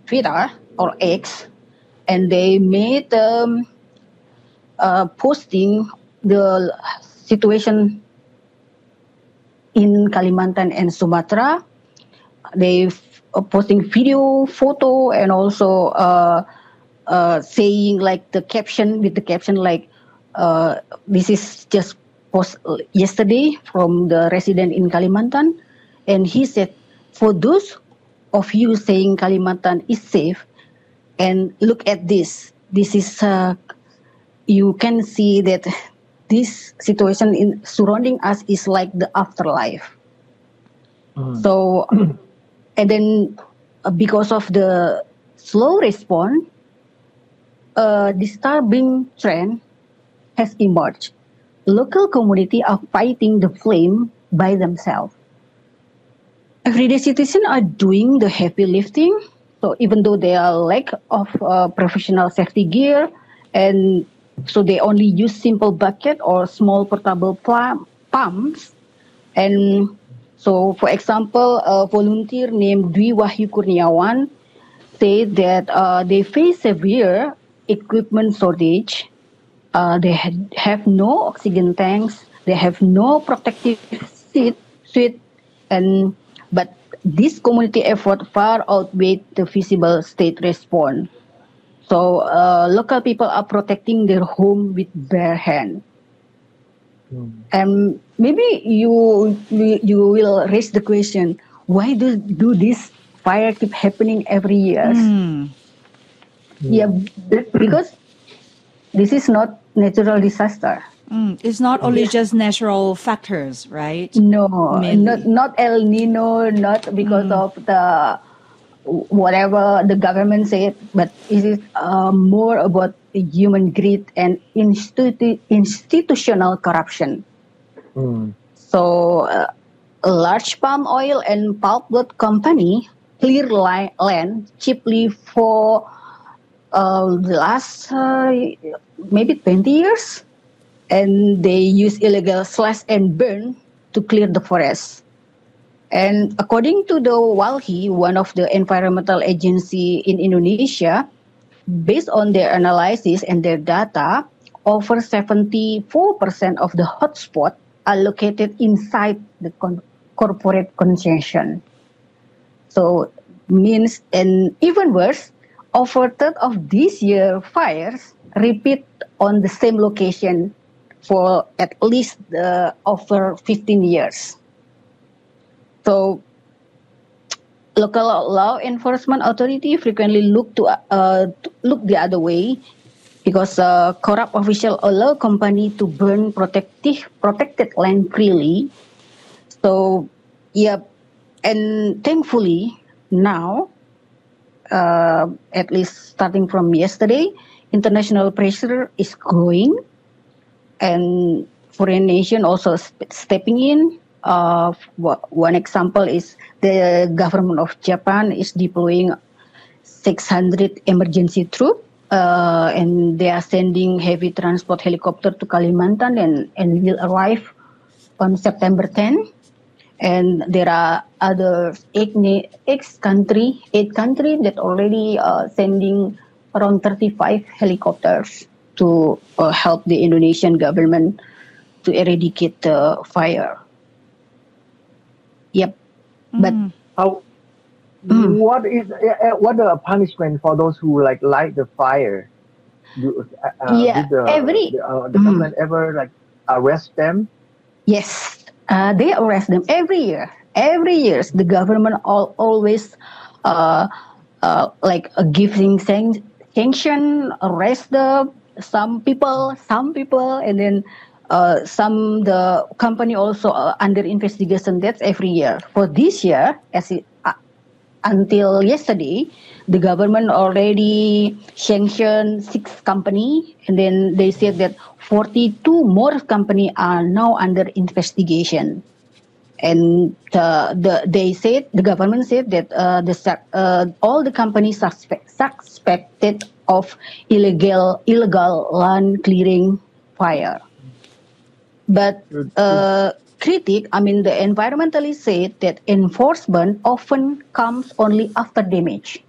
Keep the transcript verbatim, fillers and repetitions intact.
Twitter or X, and they made um, uh, posting the situation in Kalimantan and Sumatra. They uh, posting video, photo, and also uh, uh, saying like the caption with the caption like uh, this is just post yesterday from the resident in Kalimantan, and he said, for those of you saying Kalimantan is safe, and look at this, this is uh, you can see that this situation in surrounding us is like the afterlife. Mm. So, and then uh, because of the slow response, a disturbing trend has emerged. Local community are fighting the flame by themselves. Everyday citizens are doing the heavy lifting. So even though they are lack of uh, professional safety gear, and so they only use simple bucket or small portable pumps. And so, for example, a volunteer named Dwi Wahyu Kurniawan said that uh, they face severe equipment shortage. Uh, they had, have no oxygen tanks. They have no protective suit, suit, and but this community effort far outweighed the visible state response. So uh, local people are protecting their home with bare hand. Mm. And maybe you you will raise the question: why do do this fire keep happening every year? Mm. Yeah, because this is not natural disaster. Mm, it's not only yeah. just natural factors, right? No, Mainly. not not El Nino, not because mm. of the whatever the government said, but it is uh, more about human greed and institu- institutional corruption. Mm. So, uh, a large palm oil and pulpwood company clear li- land cheaply for uh, the last uh, maybe twenty years, and they use illegal slash and burn to clear the forest. And according to the WALHI, one of the environmental agency in Indonesia, based on their analysis and their data, over seventy-four percent of the hotspots are located inside the con- corporate concession. So means, and even worse, over third of this year fires repeat on the same location for at least uh, over fifteen years. So, local law enforcement authority frequently look to uh, look the other way because uh, corrupt officials allow company to burn protective protected land freely. So, yeah, and thankfully now, uh, at least starting from yesterday, international pressure is growing, and foreign nation also sp- stepping in. Uh, one example is the government of Japan is deploying six hundred emergency troops, uh, and they are sending heavy transport helicopter to Kalimantan and, and will arrive on September tenth. And there are other eight, eight country, eight country that already uh, sending around thirty-five helicopters to uh, help the Indonesian government to eradicate the fire. Yep, but mm. how? Mm. What is uh, what the punishment for those who like light the fire? Do, uh, yeah, did the, every the, uh, the mm. government ever like arrest them? Yes, uh, they arrest them every year. Every year, the government all, always uh, uh, like uh, giving san- sanction, arrest the some people, some people, and then. Uh, some the company also uh, under investigation. That's every year. For this year, as it, uh, until yesterday, the government already sanctioned six company, and then they said that forty-two more company are now under investigation. And uh, the they said the government said that uh, the uh, all the companies suspect, suspected of illegal illegal land clearing fire. But uh, critic, I mean the environmentalists say that enforcement often comes only after damage.